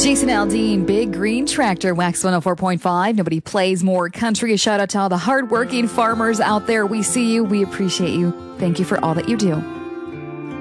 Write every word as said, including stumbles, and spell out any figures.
Jason Aldean, Big Green Tractor, Wax one oh four point five. Nobody plays more country. A shout out to all the hardworking farmers out there. We see you. We appreciate you. Thank you for all that you do.